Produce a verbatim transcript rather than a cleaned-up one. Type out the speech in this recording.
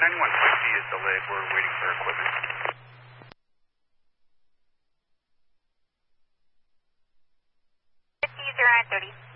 ninety-one fifty is delayed. We're waiting for equipment. fifty, zero nine thirty.